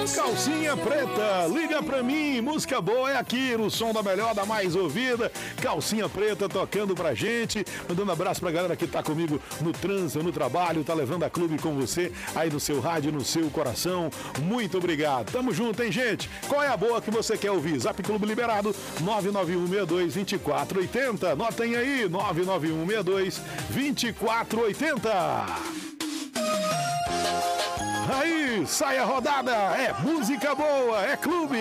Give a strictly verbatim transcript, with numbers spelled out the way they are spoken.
Calcinha Preta, liga pra mim, música boa é aqui no som da melhor, da mais ouvida. Calcinha Preta tocando pra gente, mandando abraço pra galera que tá comigo no trânsito, no trabalho, tá levando a clube com você aí no seu rádio, no seu coração. Muito obrigado, tamo junto, hein, gente? Qual é a boa que você quer ouvir? Zap Clube liberado, nove nove um seis dois, dois quatro oito zero. Notem aí, nove nove um seis dois, dois quatro oito zero. Aí, sai a rodada, é música boa, é clube.